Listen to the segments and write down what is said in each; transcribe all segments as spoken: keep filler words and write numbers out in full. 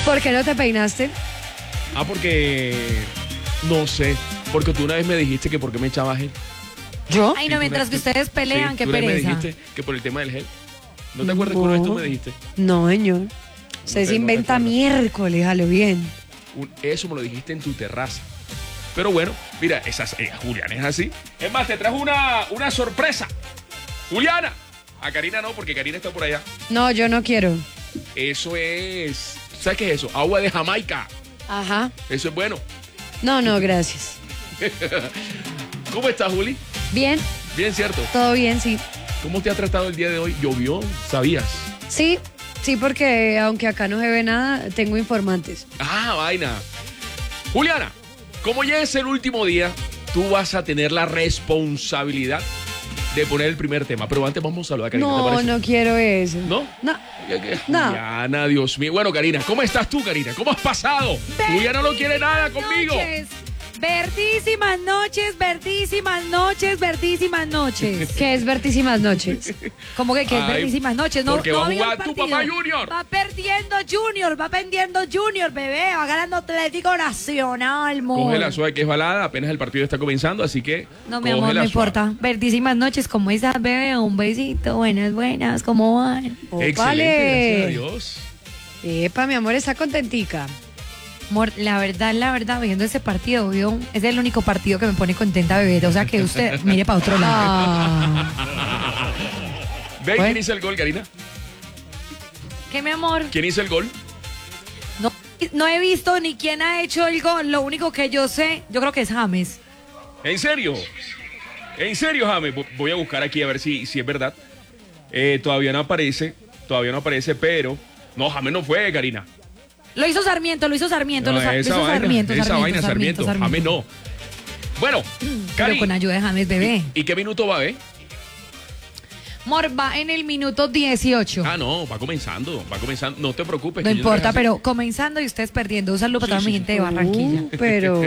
¿Por qué no te peinaste? Ah, porque... No sé. Porque tú una vez me dijiste que por qué me echabas gel. ¿Yo? Ay, no, mientras que ustedes pelean, Sí, qué tú una vez pereza. me dijiste que por el tema del gel. ¿No te acuerdas que una vez tú me dijiste? No, señor. Usted te- se no te inventa acuerdas. miércoles, jalo bien. Un- eso me lo dijiste en tu terraza. Pero bueno, mira, esas, eh, Juliana es así. Es más, te trajo una, una sorpresa. Juliana. A Karina no, porque Karina está por allá. No, yo no quiero. Eso es... ¿Sabes qué es eso? Agua de Jamaica. Ajá. Eso es bueno. No, no, gracias. ¿Cómo estás, Juli? Bien, Bien, ¿cierto? todo bien, sí. ¿Cómo te ha tratado el día de hoy? ¿Llovió? ¿Sabías? Sí, sí, porque aunque acá no se ve nada, tengo informantes. Ah, vaina. Juliana, como ya es el último día, tú vas a tener la responsabilidad de poner el primer tema. Pero antes vamos a saludar a Karina, ¿te No, parece? no quiero eso. ¿No? No. No. Juliana, Dios mío. Bueno, Karina, ¿cómo estás tú, Karina? ¿Cómo has pasado? Juliana no quiere nada conmigo. Noches. Verdísimas noches, verdísimas noches, verdísimas noches. ¿Qué es Vertísimas Noches? ¿Cómo que qué es Ay, verdísimas noches? No, porque no va a había jugar un tu partido. papá Junior. Va perdiendo Junior, va perdiendo Junior, bebé. Va ganando Atlético Nacional, amor. Coge la suave que es balada, apenas el partido está comenzando, así que. No, mi coge amor, la no suave. importa. Verdísimas noches, ¿cómo estás, bebé? Un besito, buenas, buenas, ¿cómo van? Excelente, gracias a Vale. Dios. Epa, mi amor, está contentica. Amor, la verdad, la verdad, viendo ese partido, ¿vio? Es el único partido que me pone contenta, bebé. O sea, que usted mire para otro lado. Ah, Ve, Bueno. ¿quién hizo el gol, Karina? ¿Qué, mi amor? ¿Quién hizo el gol? No, no he visto ni quién ha hecho el gol. Lo único que yo sé, yo creo que es James. ¿En serio? ¿En serio, James? Vo- Voy a buscar aquí a ver si, si es verdad. Eh, todavía no aparece, todavía no aparece, pero... No, James no fue, Karina. Lo hizo Sarmiento, lo hizo Sarmiento, No, lo, sa- lo esa hizo vaina, Sarmiento, esa Sarmiento, vaina, Sarmiento, Sarmiento. James no. Bueno, Pero Cari, con ayuda de James, bebé. ¿y qué minuto va a ver? Amor, va en el minuto dieciocho. Ah, no, va comenzando, va comenzando. No te preocupes. No que yo importa, dejo así. pero comenzando y ustedes perdiendo. Un saludo para Sí, toda mi sí, gente de Barranquilla. uh, pero,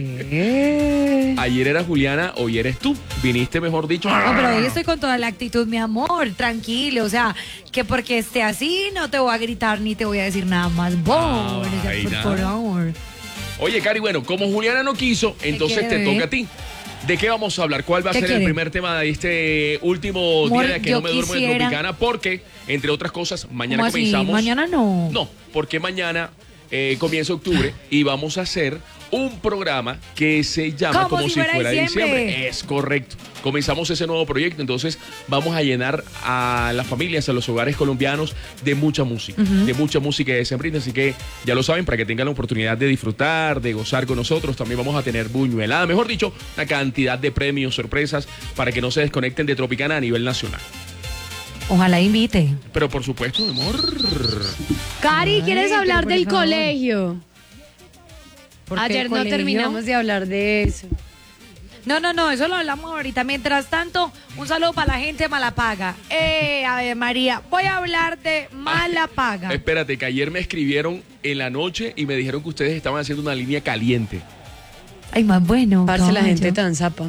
eh. Ayer era Juliana, hoy eres tú. Viniste, mejor dicho. No, pero hoy estoy con toda la actitud, mi amor, tranquilo. O sea, que porque esté así no te voy a gritar ni te voy a decir nada más. Bon, Ay, por, nada. por favor. Oye, Cari, bueno, como Juliana no quiso, entonces quiere, te bebé? toca a ti. ¿De qué vamos a hablar? ¿Cuál va a ¿Qué ser el quiere? primer tema de este último Amor, día de que yo no me duermo de quisiera- Tropicana? Porque, entre otras cosas, mañana ¿Cómo así? comenzamos. Mañana no. No, porque mañana eh, comienza octubre y vamos a hacer un programa que se llama Como si fuera diciembre. Es correcto. Comenzamos ese nuevo proyecto, entonces vamos a llenar a las familias, a los hogares colombianos de mucha música, de mucha música de diciembre, así que ya lo saben, para que tengan la oportunidad de disfrutar, de gozar con nosotros, también vamos a tener buñuelada, mejor dicho, una cantidad de premios, sorpresas, para que no se desconecten de Tropicana a nivel nacional. Ojalá invite. Pero por supuesto, mi amor. Cari, ¿quieres Ay, hablar pero por del favor. colegio? ¿Por qué Ayer no colegio? terminamos de hablar de eso. No, no, no, eso lo hablamos ahorita. Mientras tanto, un saludo para la gente de Malapaga. Eh, a ver, María, voy a hablar de Malapaga. Espérate, que ayer me escribieron en la noche y me dijeron que ustedes estaban haciendo una línea caliente. Ay, más bueno. Parce, la caballo. gente tan zapa.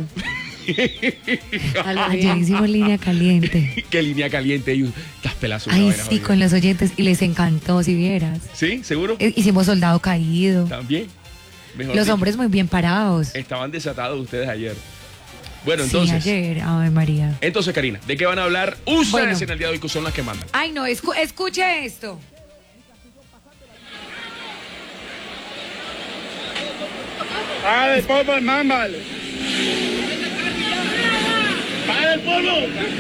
A lo Ayer bien. hicimos línea caliente. ¿Qué línea caliente? Ellos, las pelas son Ay, una vaina sí, jodida. con los oyentes. Y les encantó, si vieras. ¿Sí? ¿Seguro? Eh, Hicimos soldado caído. También. Mejor Los dicho, hombres muy bien parados. estaban desatados ustedes ayer. Bueno, Sí, entonces. ayer. Ay, María. Entonces, Karina, ¿de qué van a hablar ustedes Bueno. en el día de hoy, que son las que mandan? Ay, no, escu- escuche esto. Paga el polvo, hermano, vale. Paga el polvo.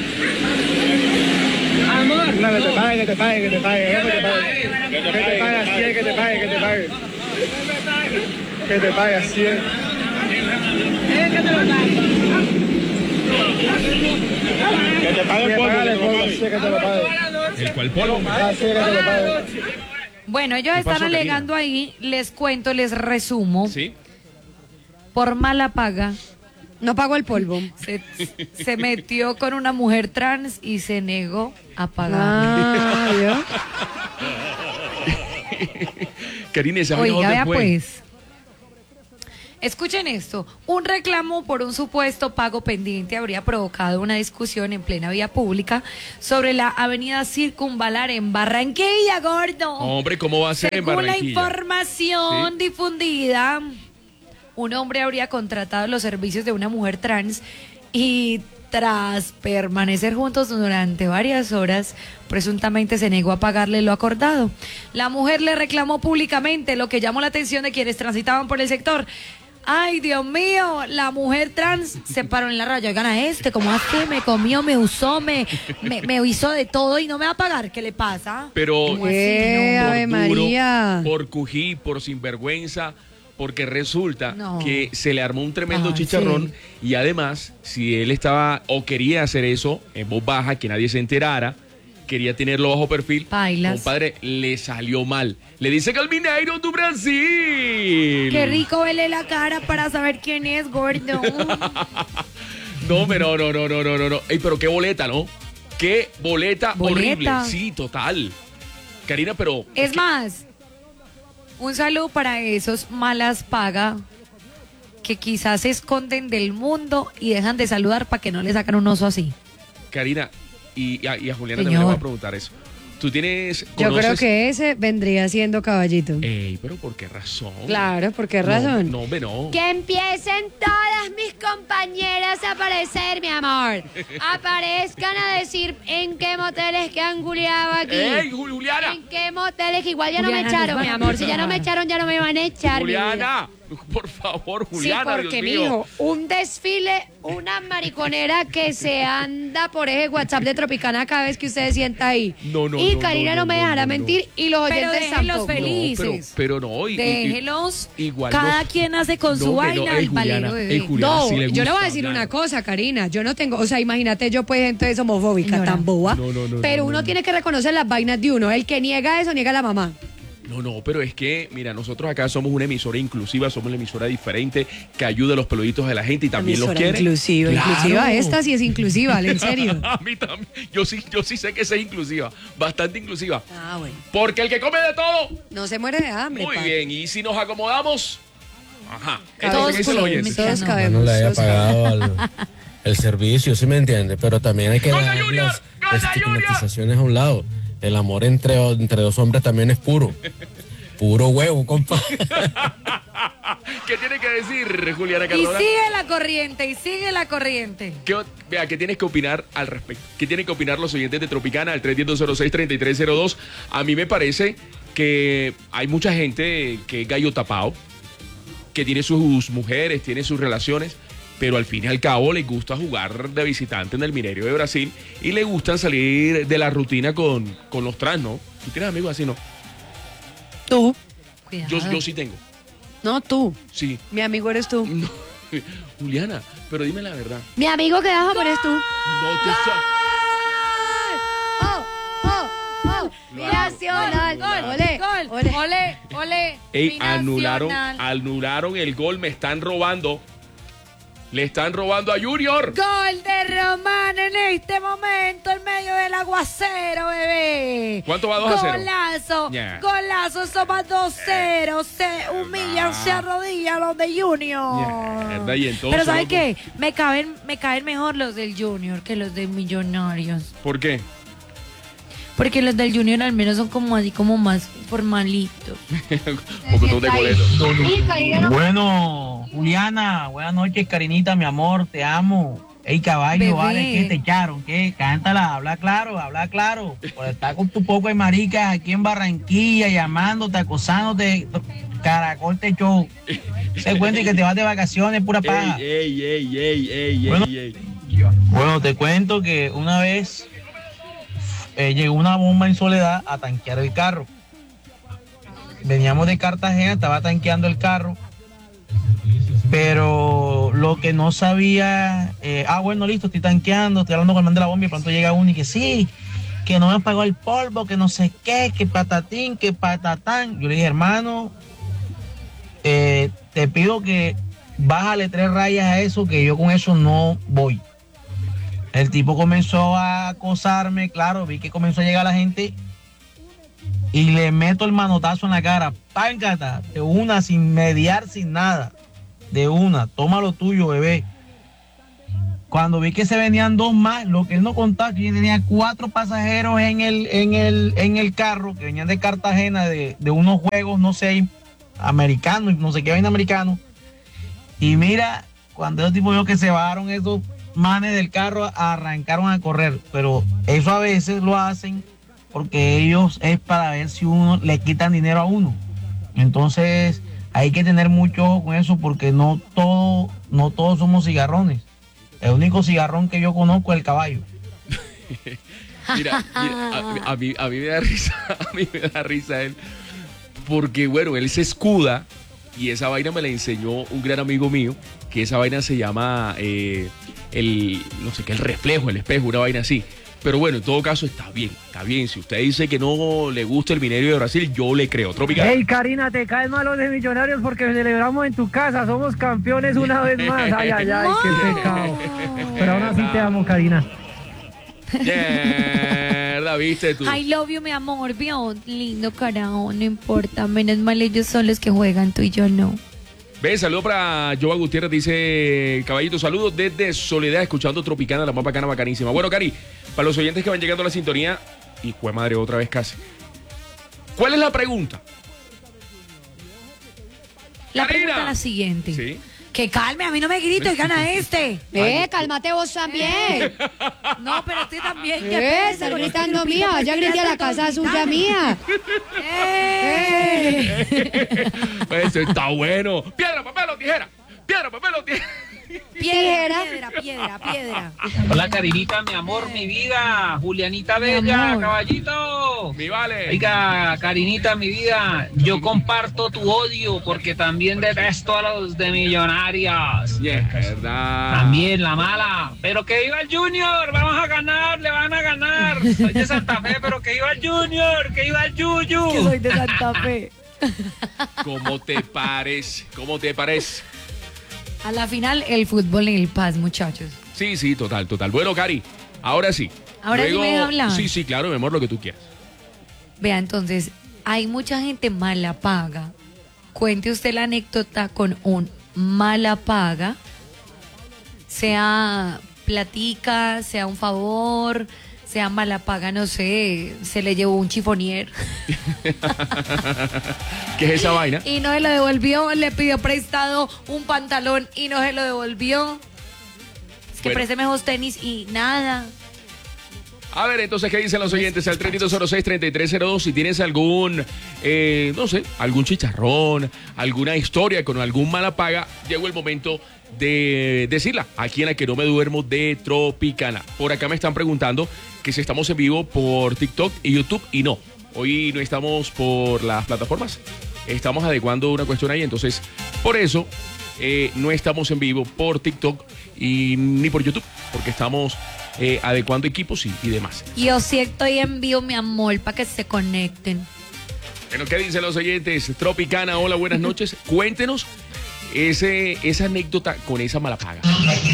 Amor. No, que te pague, que te pague, que te pague, que te pague. Que te pague así, es, que te pague, que te pague. Que te pague así. es. Que te pague el polvo, así es, que te lo pague. ¿El cual polvo? Así es, que te lo pague. Bueno, ellos ¿Qué están pasó, alegando ahí, les cuento, les resumo. Sí. Por mala paga, No pago el polvo. se, se metió con una mujer trans y se negó a pagar. Ah, ¿vio? Karina, ¿esa vaina Oiga, dónde vea fue? pues. Escuchen esto, un reclamo por un supuesto pago pendiente habría provocado una discusión en plena vía pública sobre la avenida Circunvalar en Barranquilla, gordo. Hombre, ¿cómo va a ser en Según la Barranquilla? información ¿Sí? difundida, un hombre habría contratado los servicios de una mujer trans y tras permanecer juntos durante varias horas, presuntamente se negó a pagarle lo acordado. La mujer le reclamó públicamente, lo que llamó la atención de quienes transitaban por el sector. Ay, Dios mío, la mujer trans se paró en la raya. Oigan a este, ¿cómo hace? Me comió, me usó, me, me, me hizo de todo y no me va a pagar. ¿Qué le pasa? Pero ¿Cómo así, ¿Qué? no? por Ave duro, María. por cují, por sinvergüenza, porque resulta No. que se le armó un tremendo Ay, chicharrón y además, si él estaba o quería hacer eso en voz baja, que nadie se enterara, quería tenerlo bajo perfil, Bailas. compadre, le salió mal. Le dice que el Mineiro do Brasil. Qué rico verle la cara para saber quién es, gordo. No, pero no, no, no, no, no, no. Ey, pero qué boleta, ¿no? Qué boleta, Boleta. horrible. Sí, total. Karina, pero Es más, un saludo para esos malas paga que quizás se esconden del mundo y dejan de saludar para que no le sacan un oso así. Karina, y, y a, y a Juliana Señor. también le voy a preguntar eso. Tú tienes. Yo creo conoces- que ese vendría siendo caballito. Ey, pero ¿por qué razón? Claro, ¿por qué No, razón? No, hombre, no. Que empiecen todas mis compañeras a aparecer, mi amor. Aparezcan a decir en qué moteles que han culiado aquí. ¡Ey, Jul- Juliana! En qué moteles que igual ya no Juliana, me echaron, nos mi van a amor. Si ya no me criticar. echaron, ya no me van a echar. mi vida. Juliana, por favor, Juliana, sí, porque, Dios mío. mijo, un desfile, una mariconera que se anda por ese WhatsApp de Tropicana cada vez que usted sienta ahí. No, no, Y no, Karina no, no, me no, dejará no, no. mentir y los Pero oyentes déjenlos tampoco. felices. No, pero, pero no. y- y- y- Déjelos, igual cada los- quien hace con No, su que vaina no, ey, el valero Juliana, bebé. ey, Juliana, No, sí le yo le voy a gusta decir hablar. una cosa, Karina. Yo no tengo, o sea, imagínate yo pues entonces homofóbica, Señora. tan boba. No, no, no, pero no, uno no. tiene que reconocer las vainas de uno. El que niega eso, niega a la mamá. No, no, pero es que, mira, nosotros acá somos una emisora inclusiva, somos una emisora diferente que ayuda a los peluditos de la gente y también los Emisora quiere. inclusiva, Claro. inclusiva esta sí es inclusiva, en serio. A mí también. Yo sí, yo sí sé que es inclusiva, bastante inclusiva. Ah, bueno. Porque el que come de todo, No se muere de hambre, muy pa. bien. Y si nos acomodamos, ajá. Todos Eso es lo que dicen los oyentes. polémicos. Todos No. cabemos. no le haya todos cabemos. pagado al- el servicio, ¿sí me entiende? Pero también hay que ¡Gana, dejar Junior! las ¡Gana, estigmatizaciones a un lado. El amor entre, entre dos hombres también es puro. Puro huevo, compa. ¿Qué tiene que decir Juliana Y Cardona? sigue la corriente, y sigue la corriente. ¿Qué, vea, ¿qué tienes que opinar al respecto? ¿Qué tienen que opinar los oyentes de Tropicana al tres uno cero, cero seis, tres tres cero dos? A mí me parece que hay mucha gente que es gallo tapado, que tiene sus mujeres, tiene sus relaciones, pero al fin y al cabo les gusta jugar de visitante en el Mineiro de Brasil y le gustan salir de la rutina con, con los trans, ¿no? ¿Tú tienes amigos así, no? Tú. Cuidado. Yo, yo sí tengo, No, tú. sí. Mi amigo eres tú. No. Juliana, pero dime la verdad. Mi amigo que das amor eres tú. No te sa- ¡Oh! ¡Oh! ¡Oh! Binacional. Gol, Ole, gol, ole. ole, ole. Ey, Binacional. anularon, anularon el gol, me están robando. Le están robando a Junior. Gol de Román en este momento en medio del aguacero, bebé. ¿Cuánto va? dos a cero? Golazo, Yeah. golazo, soma dos cero. Se humillan, se arrodillan los de Junior. Mierda, y entonces, Pero ¿sabes loco. qué? Me caben, me caen mejor los del Junior que los de Millonarios. ¿Por qué? Porque los del Junior al menos son como así, como más formalitos. Pocotón de boleto. Bueno, Juliana, buenas noches, Karinita, mi amor, te amo. Ey, caballo, Bebé. vale, ¿qué te echaron? ¿Qué? Cántala, habla claro, habla claro. Por estar con tu poco de maricas aquí en Barranquilla, llamándote, acosándote, Caracol te echó. Se cuenta y que te vas de vacaciones, pura paja. Ey, ey, ey, ey, ey, Bueno. ey, ey. Bueno, te cuento que una vez eh, llegó una bomba en Soledad a tanquear el carro. Veníamos de Cartagena, estaba tanqueando el carro, pero lo que no sabía, eh, ah, bueno, listo, estoy tanqueando, estoy hablando con el man de la bomba y de pronto llega uno y que sí, que no me pagó el polvo, que no sé qué, que patatín, que patatán. Yo le dije, hermano, eh, te pido que bájale tres rayas a eso, que yo con eso no voy. El tipo comenzó a acosarme, claro, vi que comenzó a llegar la gente y le meto el manotazo en la cara, páncata, de una, sin mediar, sin nada. de una, toma lo tuyo, bebé. Cuando vi que se venían dos más, lo que él no contaba, que yo tenía cuatro pasajeros en el, en el, en el carro, que venían de Cartagena, de, de unos juegos, no sé, americanos, no sé qué vaina americano. Y mira, cuando esos tipos vio que se bajaron esos manes del carro, arrancaron a correr. Pero eso a veces lo hacen porque ellos es para ver si uno le quitan dinero a uno. Entonces hay que tener mucho ojo con eso porque no todo, no todos somos cigarrones. El único cigarrón que yo conozco es el caballo. Mira, mira a, a, mí, a mí me da risa, a mí me da risa él, porque bueno, él se escuda y esa vaina me la enseñó un gran amigo mío, que esa vaina se llama eh, el, no sé qué, el reflejo, el espejo, una vaina así. Pero bueno, en todo caso está bien, está bien. Si usted dice que no le gusta el minerio de Brasil, yo le creo. Tropical. Hey, Karina, te caes mal los de Millonarios porque celebramos en tu casa. Somos campeones una vez más. Ay, ay, ay, qué pecado. Pero aún así te amo, Karina. Mierda, viste tú. I love you, mi amor. Vio, lindo carajo, no importa. Menos mal ellos son los que juegan, tú y yo no. Ve, saludo para Joa Gutiérrez, dice Caballito, saludos desde Soledad, escuchando Tropicana, la más bacana, bacanísima. Bueno, Cari, para los oyentes que van llegando a la sintonía, y fue madre otra vez casi. ¿Cuál es la pregunta? La Karina. pregunta es la siguiente. Sí. Que calme, a mí no me grites, gana este. Eh, cálmate vos también. No, pero usted también. Eh, está gritando mía, vaya a gritar a la casa suya mía. ¡Eh! Eso está bueno. Piedra, papel o tijera. Piedra, papel o tijera. Piedra, piedra, piedra, piedra. Hola, Karinita, mi amor, mi vida. Julianita Bella, caballito. Mi vale. Oiga, Karinita, mi vida, yo comparto tu odio porque también detesto a los de Millonarios. Yeah, verdad. También la mala. Pero que viva el Junior, vamos a ganar, le van a ganar. Soy de Santa Fe, pero que viva el Junior, que viva el Yuyu. Que soy de Santa Fe. ¿Cómo te parece? ¿Cómo te parece? A la final, el fútbol en el Paz, muchachos. Sí, sí, total, total. Bueno, Cari, ahora sí. Ahora sí me deja hablar. Sí, sí, claro, mi amor, lo que tú quieras. Vea, entonces, hay mucha gente mala paga. Cuente usted la anécdota con un mala paga. Sea platica, sea un favor, sea mala paga, no sé, se le llevó un chifonier. ¿Qué es esa vaina? Y no se lo devolvió, le pidió prestado un pantalón y no se lo devolvió. Es que Bueno. présteme esos tenis y nada. A ver, entonces, ¿qué dicen los oyentes? Al treinta y dos cero seis, treinta y tres cero dos, si tienes algún, eh, no sé, algún chicharrón, alguna historia con algún mala paga, llegó el momento de decirla aquí en La Que No Me Duermo de Tropicana. Por acá me están preguntando que si estamos en vivo por TikTok y YouTube, y no, hoy no estamos por las plataformas, estamos adecuando una cuestión ahí, entonces, por eso eh, no estamos en vivo por TikTok y ni por YouTube, porque estamos eh, adecuando equipos y, y demás. Yo sí estoy en vivo, mi amor, para que se conecten. Bueno, ¿qué dicen los oyentes? Tropicana, hola, buenas noches. Cuéntenos ese, esa anécdota con esa mala paga.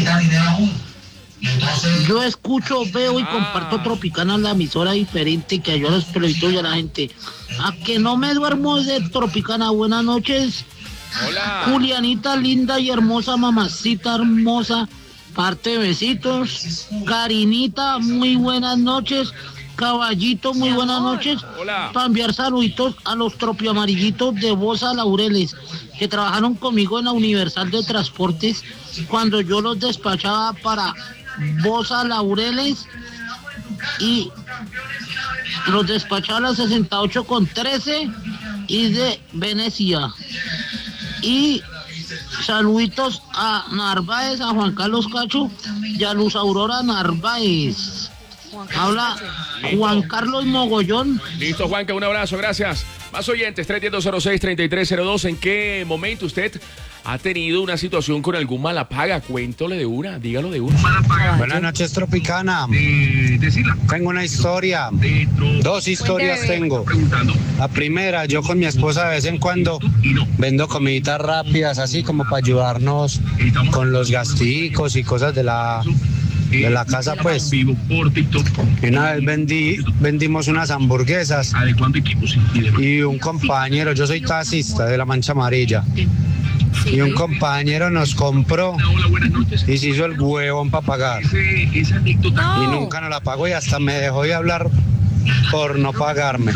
Yo escucho, veo y Ah. comparto Tropicana, la emisora diferente que ayuda a los periodistas y a la gente. A que no me duermo de Tropicana. Buenas noches. Hola. Julianita, linda y hermosa, mamacita hermosa. Parte besitos. Karinita, muy buenas noches. Caballito, muy buenas noches. Hola. Para enviar saluditos a los tropiamarillitos de Bosa Laureles, que trabajaron conmigo en la Universal de Transportes cuando yo los despachaba para Bosa Laureles y los despachaba a la sesenta y ocho con trece y de Venecia. Y saluditos a Narváez, a Juan Carlos Cacho y a Luz Aurora Narváez. Habla Juan Carlos Mogollón. Listo, Juanca, un abrazo, gracias. Más oyentes, treinta y dos cero seis, treinta y tres cero dos. ¿En qué momento usted ha tenido una situación con algún mala paga? Cuéntole de una, dígalo de una. Buenas noches, Tropicana. Tengo una historia. Dos historias tengo. La primera, yo con mi esposa de vez en cuando vendo comiditas rápidas, así como para ayudarnos con los gasticos y cosas de la, de la casa, pues. Y una vez vendí, vendimos unas hamburguesas y un compañero, yo soy taxista de la Mancha Amarilla, y un compañero nos compró y se hizo el huevón para pagar. No. Y nunca nos la pagó y hasta me dejó de hablar por no pagarme.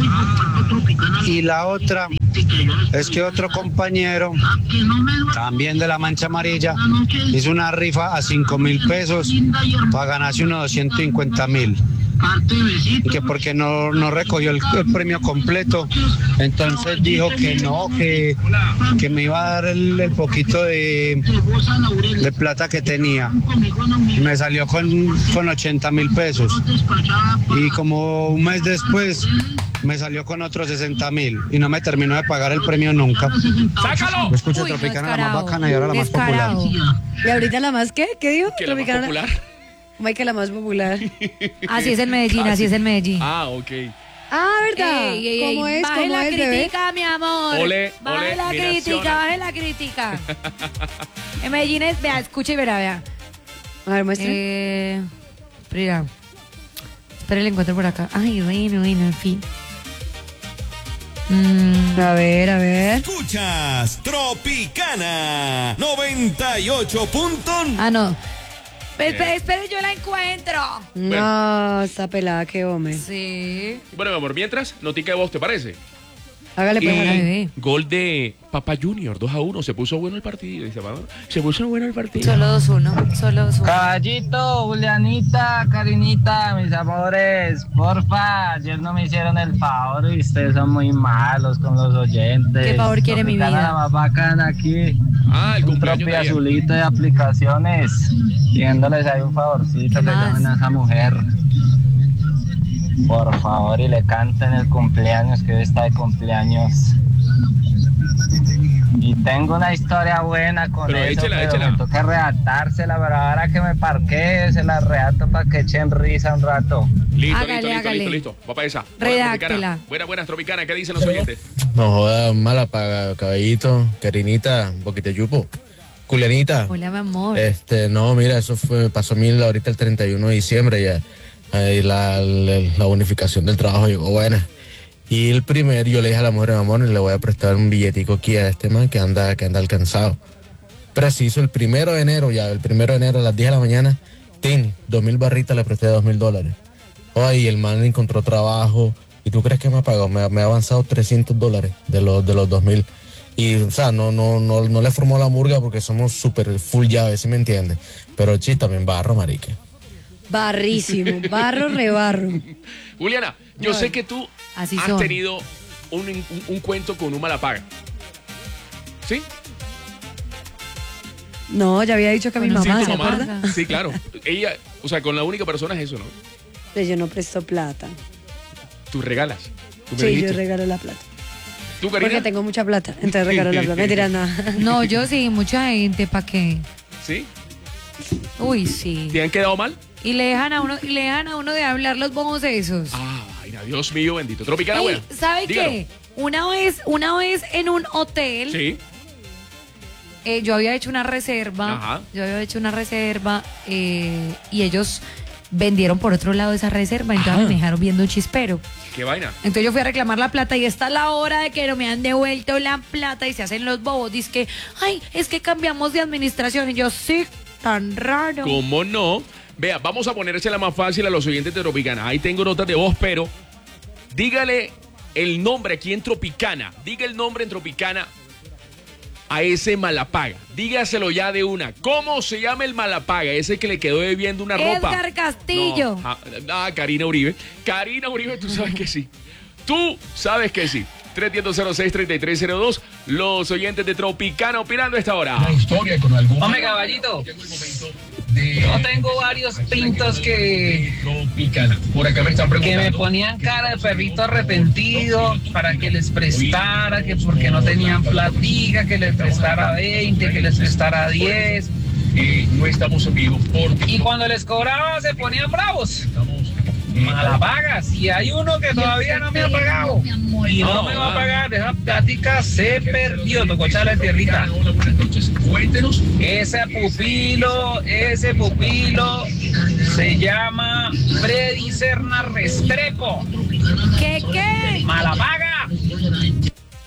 Y la otra es que otro compañero, también de la Mancha Amarilla, hizo una rifa a cinco mil pesos para ganarse unos doscientos cincuenta mil. Y que porque no, no recogió el, el premio completo, entonces dijo que no, que, que me iba a dar el, el poquito de, de plata que tenía. Y me salió con, con ochenta mil pesos. Y como un mes después me salió con otros sesenta mil y no me terminó de pagar el premio nunca. ¡Sácalo! Me escucho Uy, no, Tropicana, la descarado. más bacana y ahora la más popular. Descarado. ¿Y ahorita la más qué? ¿Qué dijo? Que la más Tropicana. popular. Mike, la más popular. Así es en Medellín, así es en Medellín. Ah, ok. Ah, ¿verdad? Ey, ey, ey, ¿Cómo es? baje ¿Cómo la es, bebé? crítica, mi amor. Ole, baje ole, la mi crítica, nación. baje la crítica. En Medellín es, vea, escucha y verá, vea. A ver, muestra. Eh, espera. Espera, le encuentro por acá. Ay, bueno, bueno, en fin. Mm, A ver, a ver. Escuchas Tropicana noventa y ocho punto nueve. ah, no. Espera, espera, yo la encuentro. No, está pelada, qué hombre. Sí. Bueno, mi amor, mientras, notica de voz, ¿te parece? Hágale pues. Y hágale. gol de Papa Junior, dos a uno. Se puso bueno el partido. Dice, "Papá, se puso bueno el partido. Solo dos uno. Solo dos uno. Caballito, Julianita, Karinita, mis amores, porfa, ayer no me hicieron el favor y ustedes son muy malos con los oyentes. ¿Qué favor quiere mi Tropicana, vida? la más bacana aquí. Ah, el Un cumpleaños tropi de ayer. azulito de aplicaciones, pidiéndoles ahí un favorcito que más? llamen a esa mujer. Por favor, y le canten el cumpleaños, que hoy está de cumpleaños. Y tengo una historia buena con Pero eso, échela, pero échela. me toca redactársela, pero ahora que me parqué, se la redacto para que echen risa un rato. Listo, Hágale, listo, listo, hágale. listo, listo. Va para esa. Redáctela. Buenas, buenas, Tropicana. ¿Qué dicen los oyentes? No joda, mala paga, caballito, Karinita, un poquito de yupo. Julianita. Hola, mi amor. Este, no, mira, eso fue, pasó a mí ahorita el treinta y uno de diciembre ya. Ahí la, la, la bonificación del trabajo llegó buena. Y el primer, yo le dije a la mujer, mi amor, le voy a prestar un billetico aquí a este man que anda, que anda alcanzado. Preciso, el primero de enero ya, el primero de enero a las diez de la mañana, tin, dos mil barritas le presté dos mil dólares. Ay, el man encontró trabajo. ¿Y tú crees que me ha pagado? Me, me ha avanzado trescientos dólares de los, de los dos mil. Y, o sea, no, no, no, no le formó la murga porque somos súper full llave, ¿sí me entiendes? Pero el chiste también barro, marique. Barrísimo, barro, rebarro. Juliana, yo sé que tú Así has son. tenido un, un, un cuento con un malapaga. ¿Sí? No, ya había dicho que mi Bueno, Sí, mamá, tu ¿se mamá. acuerda? Sí, claro. Ella, o sea, con la única persona es eso, ¿no? Pero yo no presto plata. Tú regalas. Tú me Sí, dijiste. yo regalo la plata. ¿Tú, Karina? Porque tengo mucha plata, entonces regalo la plata. Me tiran nada. No, yo sí, mucha gente, ¿para qué? ¿Sí? Uy, sí. ¿Te han quedado mal? Y le dejan a uno, y le dejan a uno de hablar los bobos esos. Ah, vaina, Dios mío bendito. Tropicana, Ey, buena. ¿sabe Dígalo. qué? Una vez, una vez en un hotel, Sí. eh, yo había hecho una reserva, Ajá. yo había hecho una reserva eh, y ellos vendieron por otro lado esa reserva, entonces Ajá. me dejaron viendo un chispero. ¿Qué vaina? Entonces yo fui a reclamar la plata y está la hora de que no me han devuelto la plata y se hacen los bobos. Dice que, ay, es que cambiamos de administración. Y yo, sí, tan raro. ¿Cómo no? Vea, vamos a ponérsela más fácil a los oyentes de Tropicana. Ahí tengo notas de voz, pero dígale el nombre aquí en Tropicana. Diga el nombre en Tropicana a ese malapaga. Dígaselo ya de una. ¿Cómo se llama el malapaga? Ese que le quedó debiendo una ropa. Edgar Castillo. No, ah, ah, Karina Uribe. Karina Uribe, tú sabes que sí. Tú sabes que sí. tres uno cero, cero seis, tres tres cero dos. Los oyentes de Tropicana opinando a esta hora. Historia con algún... Hombre, caballito, yo tengo varios pintos que, Por acá me están que me preguntando. ponían cara de perrito arrepentido para que les prestara, que porque no tenían platica, que les prestara veinte, que les prestara diez. Eh, no estamos en vivo porque Y cuando les cobraba se ponían bravos. Malapagas. Y hay uno que todavía no me ha pagado. Y no me va a pagar. Esa plática se perdió. Tocó echarle tierrita. Hola, buenas noches. Cuéntenos. Ese pupilo, ese pupilo se llama Freddy Serna Restrepo. ¿Qué, qué? Malapaga.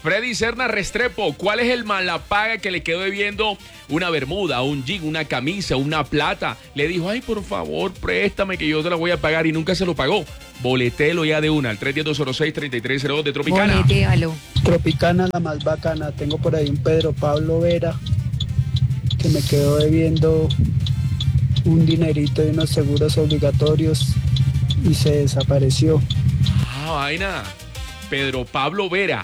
Freddy Serna Restrepo, ¿cuál es el malapaga que le quedó debiendo una bermuda, un jean, una camisa, una plata? Le dijo, ay, por favor, préstame que yo te la voy a pagar y nunca se lo pagó. Boletelo ya de una, al tres uno cero cero seis, tres tres cero dos de Tropicana. Boletéalo. Tropicana, la más bacana. Tengo por ahí un Pedro Pablo Vera que me quedó debiendo un dinerito de unos seguros obligatorios y se desapareció. Ah, vaina. Pedro Pablo Vera.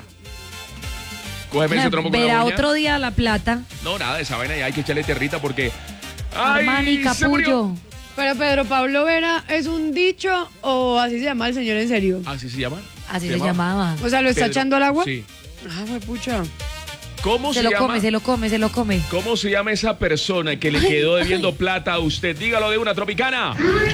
Cógeme ese trompo con la Verá uña. otro día la plata. No, nada, esa vaina ya hay que echarle tierrita porque... Armani, ¡Ay, se murió! Capullo. Pero Pedro Pablo Vera, ¿es un dicho o así se llama el señor en serio? ¿Así se llama? Así ¿Se se llamaba. O sea, ¿lo está Pedro, echando al agua? Sí. Ah, pues pucha. ¿Cómo se, Se lo llama? come, se lo come, se lo come. ¿Cómo se llama esa persona que le quedó debiendo plata a usted? Dígalo de una, Tropicana.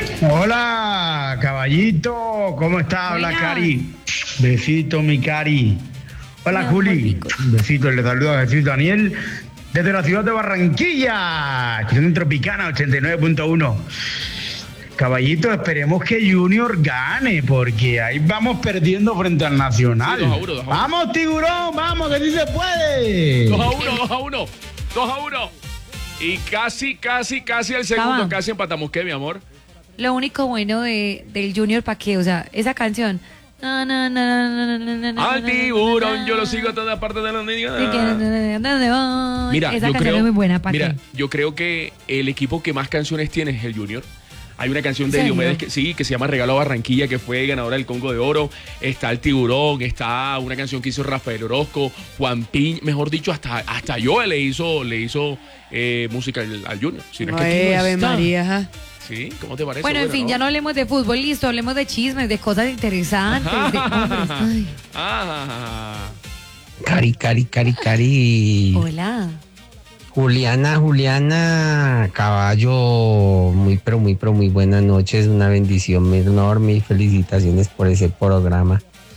Hola, caballito, ¿cómo está? Habla Buena. Cari. Besito, mi Cari. Hola, Juli. Un besito, le saluda a Jesús Daniel desde la ciudad de Barranquilla, escuchando en Tropicana ochenta y nueve punto uno. Caballito, esperemos que Junior gane, porque ahí vamos perdiendo frente al Nacional. Sí, dos a uno, dos a uno. Vamos, tiburón, vamos, que sí se puede. dos a uno, dos a uno, dos a uno. Y casi, casi, casi al segundo, Cava. casi empatamos. ¿Qué, mi amor? Lo único bueno de, del Junior, ¿para qué? O sea, esa canción. Na, na, na, na, na, na, na, Al na, tiburón, na, yo lo sigo a todas partes de la na, niña. na, na, na, na. Mira, esa yo canción creo, es muy buena, ¿para mira, qué? yo creo que el equipo que más canciones tiene es el Junior. Hay una canción de ¿En serio? Diomedes que sí, que se llama Regalo a Barranquilla, que fue ganadora del Congo de Oro. Está el Tiburón, está una canción que hizo Rafael Orozco, Juan Piñ, mejor dicho, hasta, hasta Joel le hizo, le hizo eh, música al, al Junior. Si no es que aquí Ay, no Ave está. María, ajá. Sí, ¿cómo te parece? Bueno, en fin, ya no hablemos de fútbol, listo, hablemos de chismes, de cosas interesantes, de hombres. Ay. Ah, Cari, cari, cari, cari. Hola. Juliana, Juliana, caballo, muy, pero muy, pero muy buenas noches, una bendición enorme y felicitaciones por ese programa.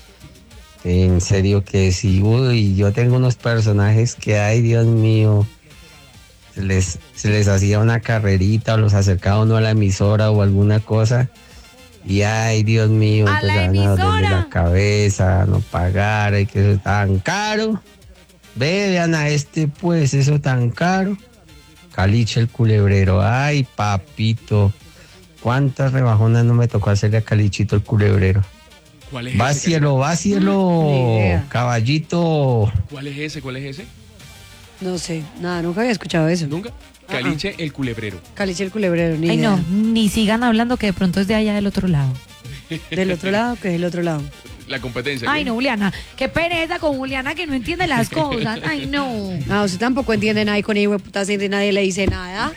En serio que sí, uy, yo tengo unos personajes que, ay, Dios mío, se les, se les hacía una carrerita o los acercaba uno a la emisora o alguna cosa y, ay, Dios mío, ¿A la empezaban a dolerle emisora? la cabeza, a no pagar, y que eso es tan caro. Ve, vean a este, pues, eso tan caro. Caliche el culebrero. Ay, papito. ¿Cuántas rebajonas no me tocó hacerle a Calichito el culebrero? ¿Cuál es Va ese? cielo, va cielo, Ni idea. caballito. ¿Cuál es ese? ¿Cuál es ese? No sé, nada, nunca había escuchado eso. ¿Nunca? Caliche el culebrero. Caliche el culebrero, ni Ay, idea. no, ni sigan hablando que de pronto es de allá del otro lado. ¿Del otro lado? ¿Qué es el otro lado? La competencia. Ay, ¿qué? no, Juliana, qué pereza con Juliana que no entiende las cosas. Ay, no. No, usted tampoco entiende nada y con hijo de puta gente nadie le dice nada.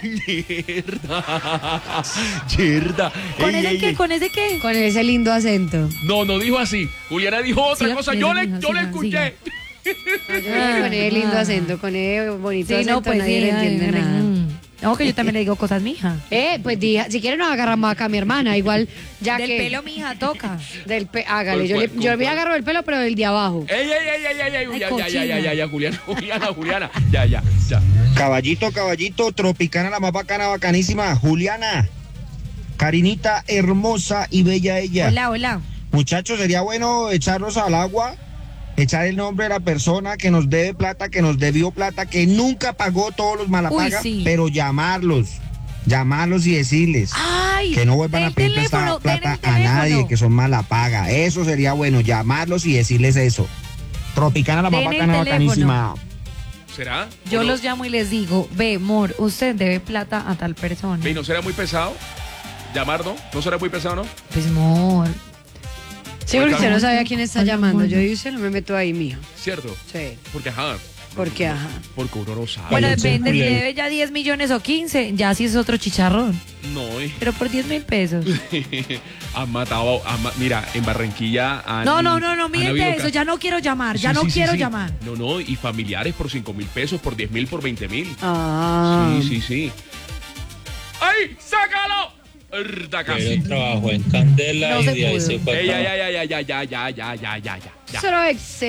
Yerda. Yerda. ¿Con Ey, ese ey, qué? ey. ¿Con ese qué? Con ese lindo acento. No, no dijo así. Juliana dijo otra Siga, cosa. siga, Yo le, siga, yo le siga, escuché. Yo dije con ese lindo acento, con ese bonito Sí, acento, no, pues nadie sí. le entiende ay, nada. mm. No, que yo también le digo cosas, mija. Eh, pues diga, si quiere nos agarramos acá a mi hermana, igual ya Del que... pelo, mija, toca. Del pe hágale, ¿Cuál, yo, le, cuál, yo cuál? le agarro el pelo, pero del de abajo. Ey, ey, ey, ey, ey, ey. Ay, Ya, ya, ya, cochina. ya, ya, ya, Juliana, Juliana, Juliana. Ya, ya, ya. Caballito, caballito, Tropicana, la más bacana, bacanísima. Juliana, Karinita, hermosa y bella ella. Hola, hola. Muchachos, sería bueno echarlos al agua, echar el nombre de la persona que nos debe plata, que nos debió plata, que nunca pagó todos los malapagas, Uy, sí. pero llamarlos, llamarlos y decirles Ay, que no vuelvan a del pedir teléfono, prestada del plata a teléfono. nadie, que son malapaga. Eso sería bueno, llamarlos y decirles eso. Tropicana, la más Den el bacana, teléfono. bacanísima. ¿Será? Yo ¿O no? los llamo y les digo, ve, amor, usted debe plata a tal persona. Ve, ¿no será muy pesado? ¿Llamar, no? ¿No será muy pesado, no? Pues, amor. Sí, porque usted no Ay, sabe a quién está ay, llamando. ay. Yo dice, no me meto ahí, mija. ¿Cierto? Sí. Porque, ajá. Porque, ajá. Porque uno no sabe. Bueno, Ay, depende, si Julián. debe ya diez millones o quince, ya sí es otro chicharrón. No, eh. Pero por diez mil pesos. Han matado, han ma- mira, en Barranquilla han, No, no, no, no, han mírate habido eso, ca- ya no quiero llamar, ya Sí, no sí, sí, quiero sí. llamar. No, no, y familiares por cinco mil pesos, por diez mil, por veinte mil. Ah. Sí, sí, sí. ¡Ay! ¡Sácalo! Erda, casi. Pero trabajó en Candela No y se de ahí pudo. se fue a Ey, ya, trabajar. ya, ya, ya, ya, ya, ya, ya, ya, ya, ya. Cero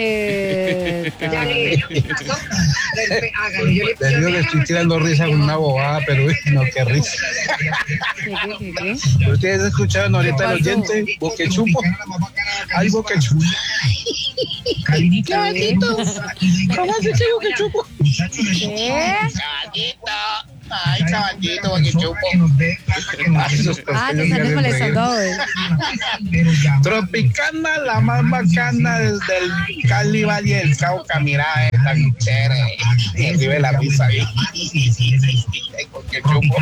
exeta. Te digo que estoy tirando risa con una bobada, pero uy, no, qué risa. ¿Qué, qué, qué, qué? Ustedes escucharon ahorita el oyente, boquechupo. Ay, boquechupo. Caballito, ¿cómo hace chico que chupo? ¿Qué? Caballito, ay, caballito, que chupo. Ah, te están molestando a ver. Tropicana, la más bacana desde el Cali Valle del Cauca, mira, es tan chévere. Y vive la risa ahí. Que chupo.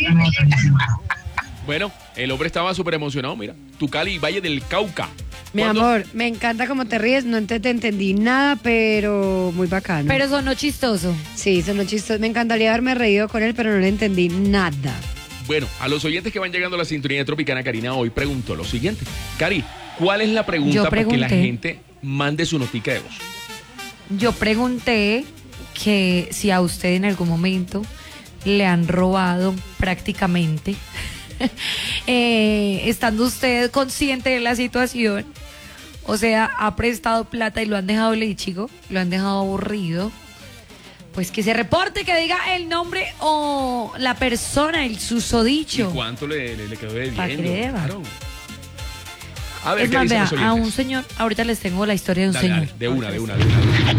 Bueno, el hombre estaba súper emocionado, mira. Tucali, Valle del Cauca. Mi ¿Cuándo? amor, me encanta cómo te ríes, no te, te entendí nada, pero muy bacano. Pero sonó chistoso. Sí, sonó chistoso. Me encantaría haberme reído con él, pero no le entendí nada. Bueno, a los oyentes que van llegando a la sintonía de Tropicana, Karina hoy preguntó lo siguiente. Cari, ¿cuál es la pregunta Yo para que la pregunté. gente mande su notica de voz? Yo pregunté que si a usted en algún momento le han robado prácticamente, eh, estando usted consciente de la situación, o sea, ha prestado plata y lo han dejado lechigo, lo han dejado aburrido, pues que se reporte, que diga el nombre o la persona, el susodicho. ¿Y cuánto le, le, le quedó debiendo? Pa' que deba. Claro. A ver, Es ¿qué más, dicen vea, los a oyentes? un señor, ahorita les tengo la historia de un Dale, señor. dale, de una, de una, de una.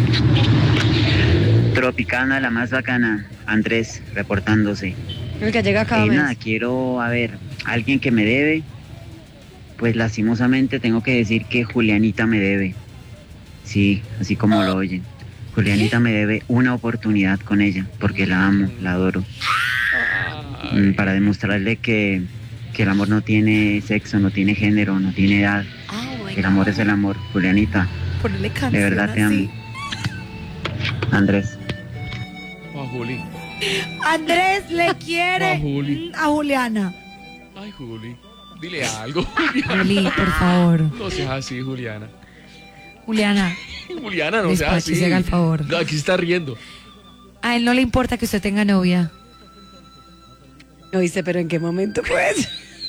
Tropicana, la más bacana. Andrés, reportándose. El que llega cada Eh, mes. nada, quiero, a ver, alguien que me debe. Pues lastimosamente tengo que decir que Julianita me debe. Sí, así como lo oyen. Julianita me debe una oportunidad con ella, porque la amo, la adoro. Mm, Para demostrarle que, que el amor no tiene sexo, no tiene género, no tiene edad. El amor es el amor. Julianita, Ponle canción de verdad te amo. así. Andrés. Oh, Juli. Andrés le quiere A Juli. a Juliana. Ay, Juli. Dile algo. Juli, por favor. No seas así, Juliana. Juliana, Juliana, no seas así. Despáchese, haga el favor. No, aquí se está riendo. a él no le importa que usted tenga novia. ¿Oíste? ¿Pero en qué momento, pues?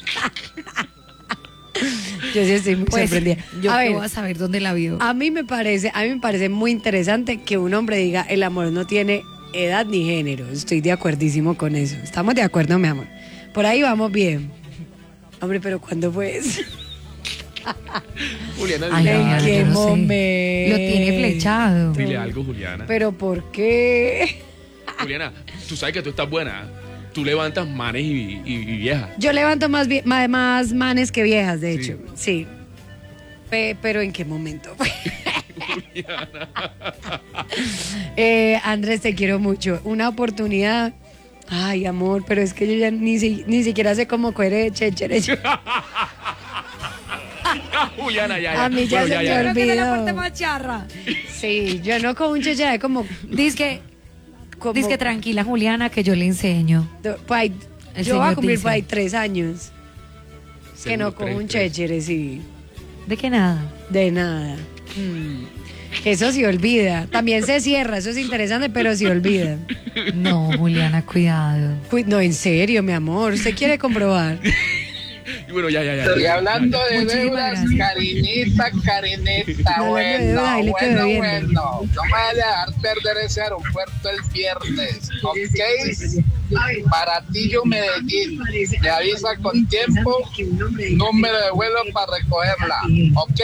Yo sí estoy muy Pues, sorprendida. yo a qué ver, voy a saber dónde la vio. a mí me parece, a mí me parece muy interesante que un hombre diga el amor no tiene edad ni género. Estoy de acuerdísimo con eso. Estamos de acuerdo, mi amor. Por ahí vamos bien. Hombre, pero ¿cuándo fue eso? Juliana, Ay, dile ¿En no, algo. qué yo no sé. momento? Lo tiene flechado. Dile algo, Juliana. ¿Pero por qué? Juliana, tú sabes que tú estás buena. Tú levantas manes y, y, y viejas. Yo levanto más, vie- ma- más manes que viejas, de Sí. hecho. Sí. Pe- pero ¿en qué momento? eh, Andrés, te quiero mucho. Una oportunidad. Ay, amor, pero es que yo ya ni, si- ni siquiera sé cómo coger chéchere. Juliana, ya, ya. A mí ya Bueno, se me Creo que es la olvidó. parte más charra. Sí, yo no con un chéchere como... Dice que, como dice que tranquila, Juliana, que yo le enseño. do- pa' ahí- El yo voy a señor cumplir dice. por ahí tres años. Que no Seguro, con tres, un tres. chéchere, sí. ¿De qué nada? De nada. Mm. Eso se olvida. También se cierra, eso es interesante, pero se olvida. No, Juliana, cuidado. Cuid- No, en serio, mi amor. ¿Usted quiere comprobar? Y bueno, ya, ya, ya. Y hablando de Muchísimas deudas, gracias. Carinita, Carinita, Hablando de bueno, deudas, ahí le quedó bueno, viendo. bueno. No me vaya a dejar perder ese aeropuerto el viernes, ¿ok? Para ti yo Medellín, me avisa con tiempo, número de vuelo para recogerla, ¿ok?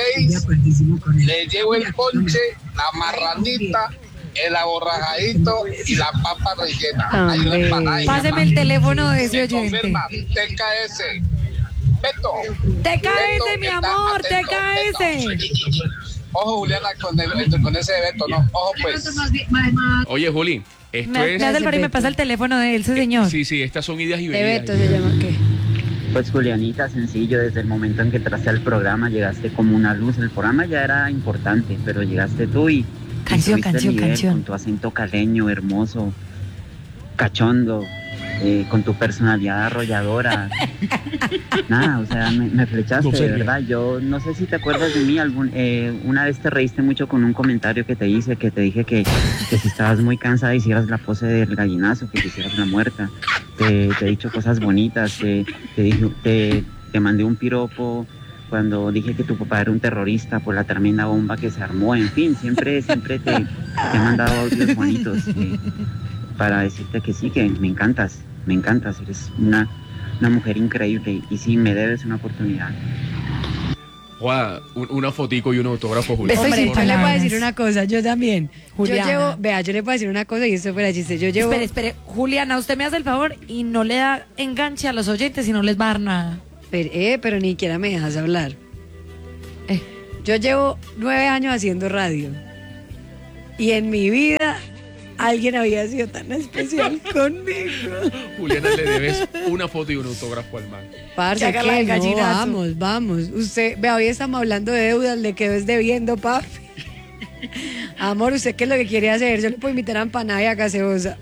Le llevo el ponche, la marranita, el aborrajadito y la papa rellena. Hay una Hombre. empanada y Páseme el teléfono de ese se oyente. confirma, T K S. Beto. T K S, Beto, mi está amor, T atento, K S. Beto. Ojo, Juliana, con, el- con ese Beto, no. Ojo, pues. Oye, Juli, esto Me, es... me hace el favor y me pasa el teléfono de él, ese señor. Sí, sí, estas son ideas y De venidas. Beto se llama qué. Pues Julianita, sencillo, desde el momento en que entraste al programa llegaste como una luz. El programa ya era importante, pero llegaste tú y... Canción, y subiste el canción, nivel canción. Con tu acento caleño, hermoso, cachondo, eh, con tu personalidad arrolladora. Nada, o sea, me, me flechaste, No sé, de verdad. Yo no sé si te acuerdas de mí. Algún, eh, una vez te reíste mucho con un comentario que te hice, que te dije que, que si estabas muy cansada hicieras la pose del gallinazo, que te hicieras la muerta. Te, te he dicho cosas bonitas, te, te, dije, te, te mandé un piropo cuando dije que tu papá era un terrorista por la tremenda bomba que se armó. En fin, siempre, siempre te, te he mandado audios bonitos eh, para decirte que sí, que me encantas, me encantas, eres una, una mujer increíble y sí, me debes una oportunidad. Joda, un- una fotico y un autógrafo, Julián. Hombre, Por yo le favor. voy a decir una cosa, yo también. Juliana. Yo llevo, vea, yo le puedo decir una cosa y esto fuera chiste. Yo llevo. Espere, espere. Juliana, usted me hace el favor y no le da enganche a los oyentes y no les va a dar nada. Pero, eh, pero ni siquiera me dejas hablar. Eh. Yo llevo nueve años haciendo radio. Y en mi vida alguien había sido tan especial conmigo. Juliana, le debes una foto y un autógrafo al man. Parce, Que haga la ¿qué? del No, gallinazo. vamos, vamos. Usted, vea, hoy estamos hablando de deudas, le quedó es debiendo, papi. Amor, ¿usted qué es lo que quiere hacer? Yo le puedo invitar a empanada y a gaseosa.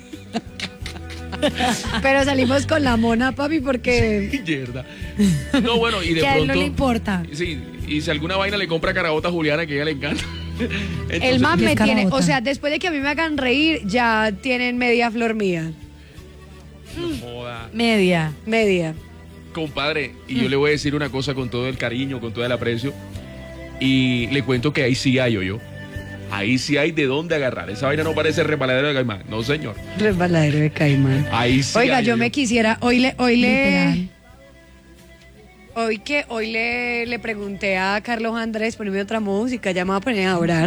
Pero salimos con la mona, papi, porque... Mierda. No, bueno, y de Que a él pronto... no le importa. Sí, y si alguna vaina le compra carabota a Juliana, que a ella le encanta. El Entonces- man me Descarabota. tiene... O sea, después de que a mí me hagan reír, ya tienen media flor mía. No joda. Media. Media. Compadre, y yo le voy a decir una cosa con todo el cariño, con todo el aprecio. Y le cuento que ahí sí hay, yo. Ahí sí hay de dónde agarrar. Esa vaina no parece resbaladero de caimán. No, señor. Resbaladero de caimán. Ahí sí Oiga, hay, yo me quisiera... Hoy le... Hoy le... Literal. Hoy que hoy le, le pregunté a Carlos Andrés, poneme otra música, ya me voy a poner a orar.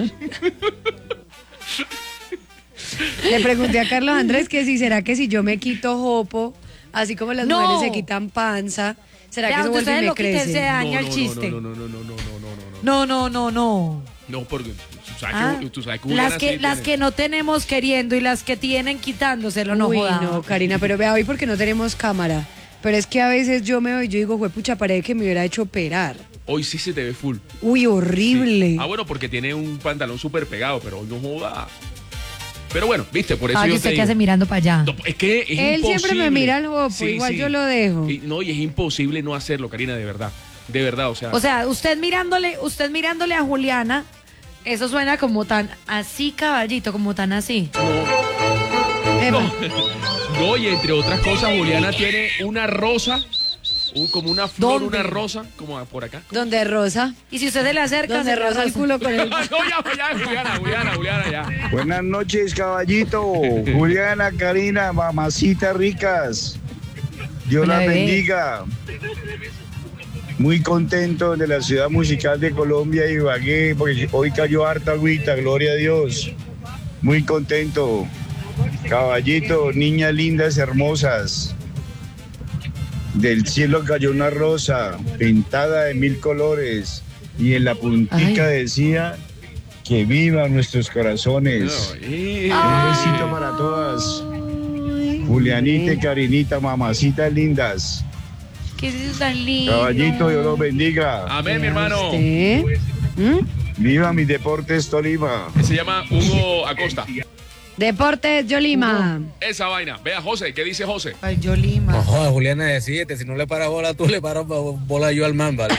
Le pregunté a Carlos Andrés que si será que si yo me quito jopo, así como las No. mujeres se quitan panza, será Ya, que eso usted vuelve y me lo quite, crece. se daña el no, chiste. No, no, no, no, no, no, no, no, no. No, no, no, no. No, porque tú sabes Ah, que, tú sabes que Juliana las que, sí las tiene- que no tenemos queriendo y las que tienen quitándoselo, no Uy, joda. no, Karina, pero vea hoy porque no tenemos cámara. Pero es que a veces yo me voy, yo digo, juepucha, parece que me hubiera hecho operar. Hoy sí se te ve full. Uy, horrible. Ah, bueno, porque tiene un pantalón súper pegado, pero hoy no joda. Pero bueno, viste, por eso Ay, yo ¿usted te qué digo. hace mirando para allá? No, es que es Él imposible. siempre me mira al jopo, Sí, igual sí. yo lo dejo. Y, no, y es imposible no hacerlo, Karina, de verdad. De verdad, o sea. O sea, usted mirándole, usted mirándole a Juliana, eso suena como tan así, caballito, como tan así. no, no, y entre otras cosas, Juliana tiene una rosa, un, como una flor, ¿Dónde? una rosa, como por acá. ¿Dónde rosa? Y si usted se le acerca, Donde se le rosa el culo con el... no, ya, ya, Juliana, Juliana, Juliana, ya. Buenas noches, caballito. Juliana, Karina, mamacitas ricas. Dios Hola, las bebé. bendiga. Muy contento de la ciudad musical de Colombia, Ibagué, porque hoy cayó harta agüita, gloria a Dios. Muy contento. Caballito, niñas lindas, hermosas. Del cielo cayó una rosa pintada de mil colores y en la puntica decía que vivan nuestros corazones. Un besito para todas. Julianita y Karinita, mamacitas lindas. ¿Qué es tan lindo? Caballito, Dios los bendiga. Amén, mi hermano. Viva mi Deportes Tolima. Se llama Hugo Acosta. Deportes Yolima. Esa vaina. Vea, José, ¿qué dice José? Ay, Yolima. No jodas, Juliana, decídete, si no le paras bola tú, le paras bola yo al man, ¿vale?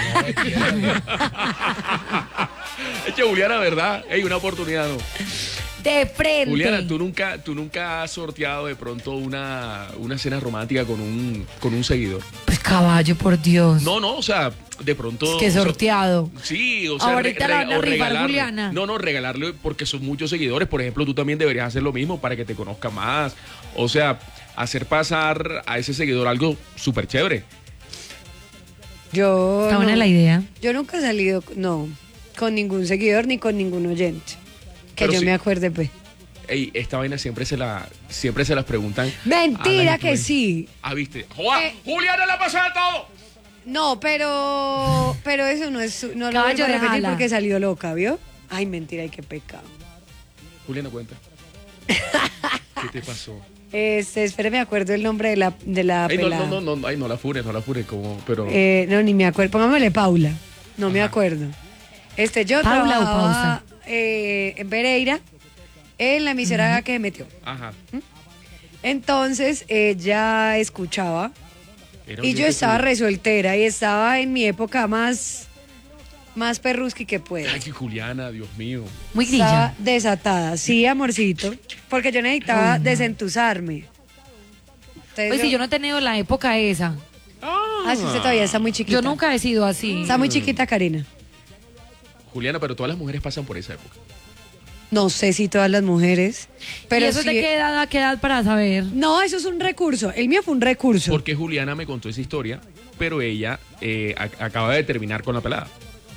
Es que Juliana, ¿verdad? Hay una oportunidad, ¿no? De frente. Juliana, ¿tú nunca, tú nunca has sorteado de pronto una, una cena romántica con un, con un seguidor? Pues caballo, por Dios. No, no, o sea, de pronto... Es que sorteado. Sí, o sea, Ahorita re- la van a o rifar, regalarle. Juliana. No, no, regalarle porque son muchos seguidores. Por ejemplo, tú también deberías hacer lo mismo para que te conozca más. O sea, hacer pasar a ese seguidor algo súper chévere. Yo. Está buena no. la idea. Yo nunca he salido, no, con ningún seguidor ni con ningún oyente. Que Pero yo sí. me acuerde, pues. Ey, esta vaina siempre se la, siempre se las preguntan. Mentira a la que influen- sí. Ah, viste. ¡Joa! Juliana la pasa de todo. No, pero. Pero eso no es. su- No lo Caballo vuelvo a de repetir jala. porque salió loca, ¿vio? Ay, mentira, y qué pecado. Juliana, cuenta. ¿Qué te pasó? Este, espere, me acuerdo el nombre de la, de la Ay, no, pelada. no, no, no, ay, no la fures, no la fures, como, pero... Eh, no, ni me acuerdo. Póngamele Paula. No me acuerdo. Este, yo ¿Paula o trabajaba Pausa? eh, en Pereira, en la emisora que metió. Ajá. Entonces, ella escuchaba Era y un yo día estaba que- resoltera y estaba en mi época más, más perrusqui que puedo. Ay, que Juliana, Dios mío. Muy Estaba grilla. desatada, sí, amorcito, porque yo necesitaba Ay, no. desentusarme. Entonces, Oye, si yo no he tenido la época esa. Ah, sí, usted todavía está muy chiquita. Yo nunca he sido así. Está muy chiquita, Karina. Juliana, pero todas las mujeres pasan por esa época. No sé si todas las mujeres, pero ¿Y eso sí- de qué edad a qué edad para saber? No, eso es un recurso. El mío fue un recurso. Porque Juliana me contó esa historia, pero ella eh, a- acaba de terminar con la pelada.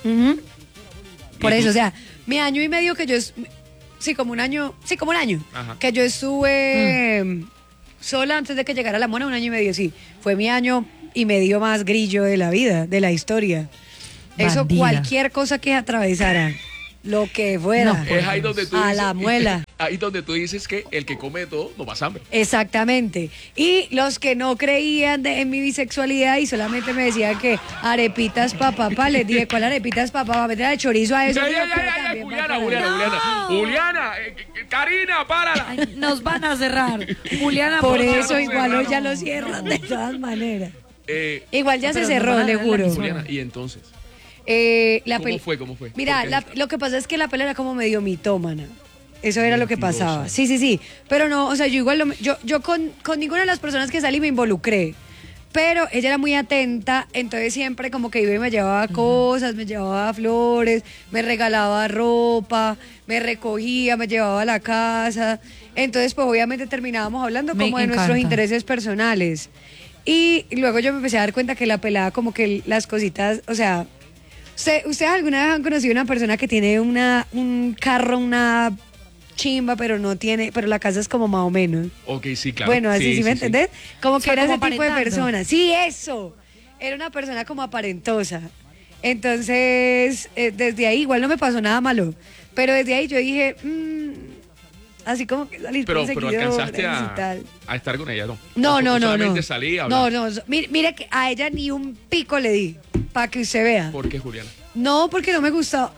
Ujú. Por ¿Y eso, tú? o sea, mi año y medio que yo... es- Sí, como un año, sí, como un año. Ajá. Que yo estuve mm, sola antes de que llegara la mona, un año y medio, sí. Fue mi año y medio más grillo de la vida, de la historia. Eso, Bandida. cualquier cosa que atravesara, lo que fuera, No, Es ahí donde tú a dices, la muela. Ahí donde tú dices que el que come de todo no pasa hambre. Exactamente. Y los que no creían de- en mi bisexualidad y solamente me decían que arepitas pa' papá, les dije, ¿cuál arepitas pa' papá? Meter de chorizo a eso. Ya, mío, ya, ya, pero ya, ya, también Juliana, pa' Juliana, comer. Juliana, Juliana, eh, eh, Karina, párala. Ay, nos van a cerrar. Juliana, Por favor. eso igual cerraron. hoy ya lo cierran de todas maneras. Eh, Igual ya No, se pero nos cerró, van a le dar la juro. misma. Juliana, y entonces, Eh, la ¿cómo pel- fue? ¿Cómo fue? Mira, ¿Por qué? la- lo que pasa es que la pelea era como medio mitómana. Eso era lo que Mentirosa. pasaba. Sí, sí, sí. Pero no, o sea, yo igual, lo- yo, yo con, con ninguna de las personas que salí me involucré. Pero ella era muy atenta, entonces siempre como que iba y me llevaba cosas, me llevaba flores, me regalaba ropa, me recogía, me llevaba a la casa. Entonces, pues obviamente terminábamos hablando Me como de nuestros encanta. intereses personales. Y luego yo me empecé a dar cuenta que la pelada como que las cositas, o sea, ¿usted- ¿ustedes alguna vez han conocido una persona que tiene una, un carro, una chimba, pero no tiene, pero la casa es como más o menos? Ok, sí, claro. Bueno, así, ¿sí, me entendés? Como que sea, era como ese tipo de aparentando. persona. Sí, eso. Era una persona como aparentosa. Entonces, eh, desde ahí igual no me pasó nada malo. Pero desde ahí yo dije, mm, así como que salir Pero, con pero seguidores alcanzaste y a, tal. a estar con ella, ¿no? No, O no, no, solamente no. salí a No, hablar. no. so- Mire, mire que a ella ni un pico le di, para que usted vea. ¿Por qué, Juliana? No, porque no me gustaba.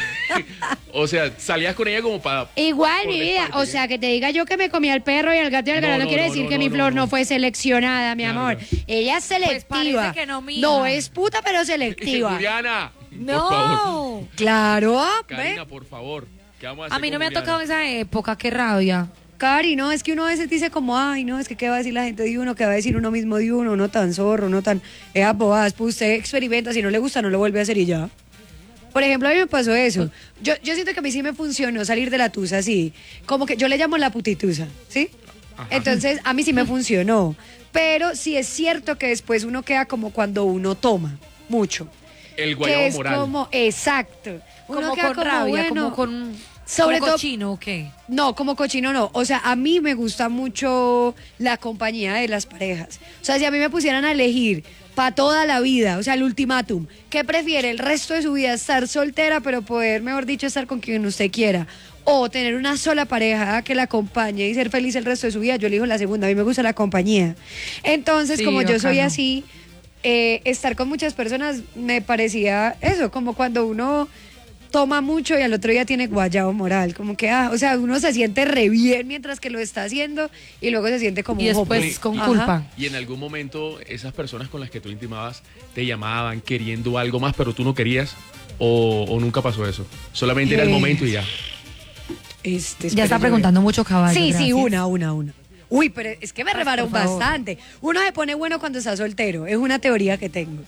O sea, salías con ella como para... Igual, Por mi vida. desparte, O sea, que te diga yo que me comí al perro y al gato y al No, gato no, no, quiere no, decir no, que no, mi no, flor no, no. fue seleccionada, mi Claro, amor. claro. Ella es selectiva. parece que no, mija. No es puta, pero selectiva. Juliana, por No. favor. Claro, ¿ve? Karina, por favor. ¿Qué vamos a hacer A mí no con me ha Juliana? tocado esa época, qué rabia. Cari, no, es que uno a veces dice como, ay, no, es que qué va a decir la gente de uno, qué va a decir uno mismo de uno, uno tan zorro, uno tan... Esas bobadas, pues usted experimenta, si no le gusta, no lo vuelve a hacer y ya. Por ejemplo, a mí me pasó eso. Yo, yo siento que a mí sí me funcionó salir de la tusa así. Como que yo le llamo la putitusa, ¿sí? Entonces, a mí sí me funcionó. Pero sí es cierto que después uno queda como cuando uno toma mucho. El Que guayabo es moral. como, exacto. Uno Como queda con rabia, bueno, como con... sobre como todo- cochino, ¿o qué? No, como cochino no. O sea, a mí me gusta mucho la compañía de las parejas. O sea, si a mí me pusieran a elegir para toda la vida, o sea, el ultimátum, ¿qué prefiere el resto de su vida? Estar soltera, pero poder, mejor dicho, estar con quien usted quiera. O tener una sola pareja que la acompañe y ser feliz el resto de su vida. Yo elijo la segunda. A mí me gusta la compañía. Entonces, Sí, como yo soy bacano. así, eh, estar con muchas personas me parecía eso, como cuando uno toma mucho y al otro día tiene guayabo moral, como que, ah, o sea, uno se siente re bien mientras que lo está haciendo y luego se siente como Y un después jopo. con Ajá. culpa. Y en algún momento esas personas con las que tú intimabas te llamaban queriendo algo más, pero tú no querías, o, o nunca pasó eso. Solamente era el Eh, momento y ya. Este, Ya está espere, preguntando mucho caballo. Sí, sí, gracias. una, una, una. Uy, pero es que me Ay, rebaron por favor. bastante. Uno se pone bueno cuando está soltero, es una teoría que tengo.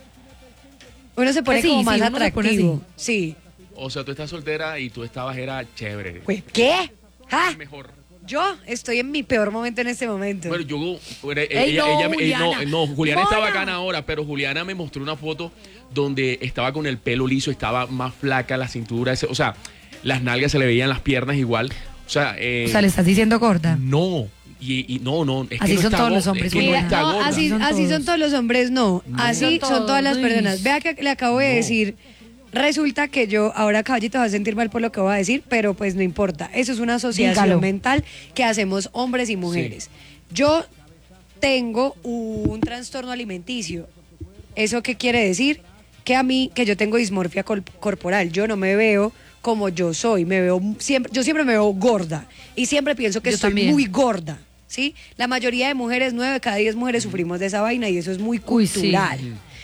Uno se pone Sí, como sí, más uno se pone atractivo. Sí. O sea, tú estás soltera y tú estabas, era chévere. Pues, ¿qué? ¿Ah? Mejor. Yo estoy en mi peor momento en este momento. Bueno, yo, bueno, eh, Ey, ella, no, ella me- eh, no, Juliana. no, Juliana está Mona. bacana ahora, pero Juliana me mostró una foto donde estaba con el pelo liso, estaba más flaca, la cintura, ese- o sea, las nalgas se le veían las piernas igual. O sea, eh, O sea, le estás diciendo corta. no, y, y no, no, es Así que no son está todos los gorda, hombres, es que no Mira, está no, gorda. así, Son así son todos. todos los hombres, no. Así Son son, todas las todos, personas. Luis. Vea que le acabo de decir, resulta que yo, ahora Caballito va a sentir mal por lo que voy a decir, pero pues no importa. Eso es una asociación Dígalo. mental que hacemos hombres y mujeres. Yo tengo un trastorno alimenticio. ¿Eso qué quiere decir? Que a mí, que yo tengo dismorfia col- corporal. Yo no me veo como yo soy. Me veo siempre, yo siempre me veo gorda. Y siempre pienso que Yo estoy también. muy gorda. ¿Sí? La mayoría de mujeres, nueve de cada diez mujeres sufrimos de esa vaina y eso es muy Uy, sí. cultural.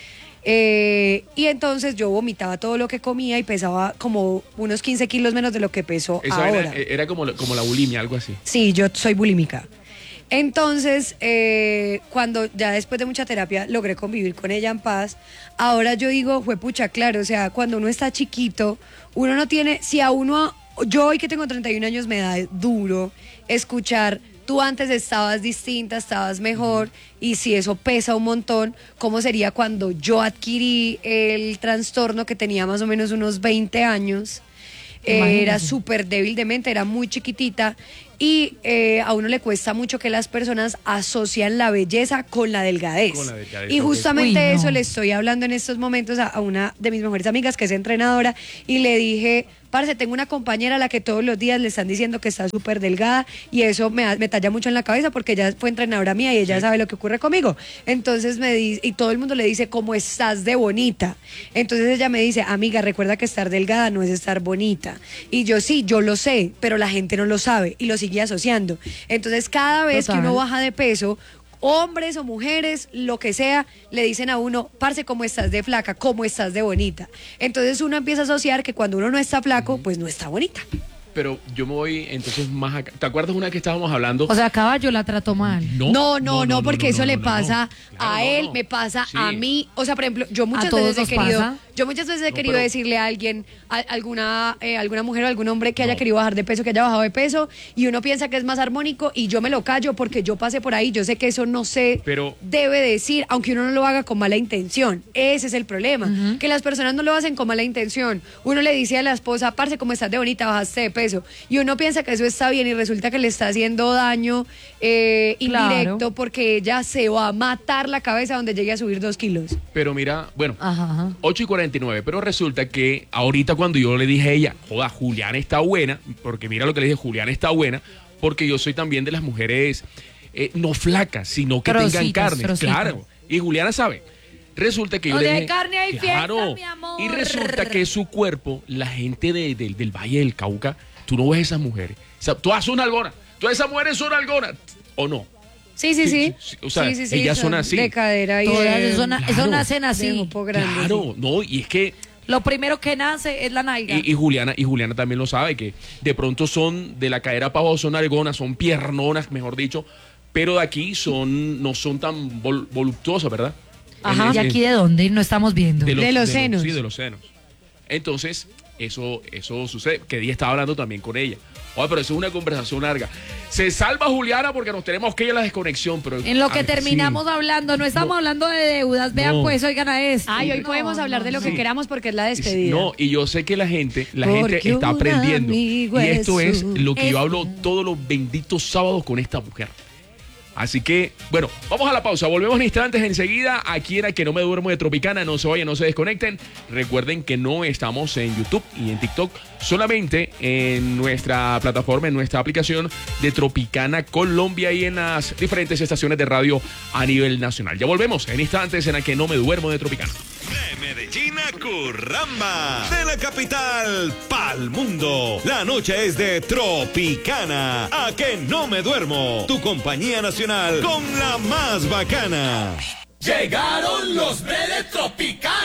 Eh, y entonces yo vomitaba todo lo que comía y pesaba como unos quince kilos menos de lo que peso Esa ahora. era, era como, la- como la bulimia, algo así. Sí, yo soy bulímica. Entonces, eh, cuando ya después de mucha terapia logré convivir con ella en paz, ahora yo digo, juepucha, claro, o sea, cuando uno está chiquito, uno no tiene, si a uno, yo hoy que tengo treinta y un años me da duro escuchar tú antes estabas distinta, estabas mejor, y si eso pesa un montón, ¿cómo sería cuando yo adquirí el trastorno que tenía más o menos unos veinte años? Eh, era súper débil de mente, era muy chiquitita y eh, a uno le cuesta mucho que las personas asocian la belleza con la delgadez. Con la delgadez, y ok. justamente Uy, no. eso le estoy hablando en estos momentos a, a una de mis mejores amigas que es entrenadora y le dije, parce, tengo una compañera a la que todos los días le están diciendo que está súper delgada y eso me, da- me talla mucho en la cabeza porque ella fue entrenadora mía y ella sabe lo que ocurre conmigo. Entonces me dice, y todo el mundo le dice, ¿cómo estás de bonita? Entonces ella me dice, amiga, recuerda que estar delgada no es estar bonita. Y yo sí, yo lo sé, pero la gente no lo sabe y lo sigue asociando. Entonces cada vez Total. que uno baja de peso, hombres o mujeres, lo que sea, le dicen a uno, parce, ¿cómo estás de flaca? ¿Cómo estás de bonita? Entonces uno empieza a asociar que cuando uno no está flaco, pues no está bonita. Pero yo me voy entonces más acá. ¿Te acuerdas una que estábamos hablando? O sea, Caballo la trató mal. No, no, no, no, porque no, eso no, le no, pasa no. a Claro, él, no. me pasa Sí. a mí. O sea, por ejemplo, yo muchas todos veces he nos querido, pasa. yo muchas veces he No, querido pero- decirle a alguien, a, alguna, eh, alguna mujer o algún hombre que haya No. querido bajar de peso, que haya bajado de peso, y uno piensa que es más armónico y yo me lo callo porque yo pasé por ahí, yo sé que eso no se Pero- debe decir, aunque uno no lo haga con mala intención. Ese es el problema, que las personas no lo hacen con mala intención. Uno le dice a la esposa, parce, como estás de bonita, bajaste de peso, y uno piensa que eso está bien y resulta que le está haciendo daño eh, Claro. indirecto porque ella se va a matar la cabeza donde llegue a subir dos kilos. Pero mira, bueno, Ajá, ajá. ocho y cuarenta y nueve, pero resulta que ahorita cuando yo le dije a ella, joda, Juliana está buena, porque mira lo que le dije, Juliana está buena, porque yo soy también de las mujeres eh, no flacas, sino que tengan Trocitos, carne. trocitos. Claro, y Juliana sabe. Resulta que yo Donde le hay dije, carne hay claro, fiesta, mi amor. y resulta que su cuerpo, la gente de- de- del Valle del Cauca, tú no ves esas mujeres. O sea, tú haces una algona, todas esas mujeres son algonas, ¿o no? Sí, sí, sí. sí, o sea, Sí, sí, sí, ellas son así. De cadera y Todas de- eso, na- eso Claro. nacen de así. jopo grande, Claro, sí. no, y es que Lo primero que nace es la nalga. Y, y Juliana y Juliana también lo sabe, que de pronto son de la cadera para abajo, son algonas, son piernonas, mejor dicho, pero de aquí son no son tan vol- voluptuosas, ¿verdad? Ajá. En- ¿Y en- aquí de dónde? No estamos viendo. De los senos. Sí, de los senos. Entonces, eso, eso sucede. Que día estaba hablando también con ella. Oye, pero eso es una conversación larga. Se salva Juliana porque nos tenemos que ir a la desconexión, pero... En lo que Ah, terminamos sí. hablando, no estamos No. hablando de deudas. Vean, No. pues, oigan a esto. Ay, hoy No, podemos hablar no, de lo no. que queramos porque es la despedida. No, y yo sé que la gente, la Porque gente está un aprendiendo. amigo Y esto es es un- lo que es- yo hablo todos los benditos sábados con esta mujer. Así que, bueno, vamos a la pausa. Volvemos en instantes enseguida. Aquí era Que No Me Duermo de Tropicana. No se vayan, no se desconecten. Recuerden que no estamos en YouTube y en TikTok, solamente en nuestra plataforma, en nuestra aplicación de Tropicana Colombia y en las diferentes estaciones de radio a nivel nacional. Ya volvemos en instantes en A Que No Me Duermo de Tropicana. De Medellín a Curramba, de la capital pa'l mundo. La noche es de Tropicana. A Que No Me Duermo, tu compañía nacional con la más bacana. Llegaron los de Tropicana.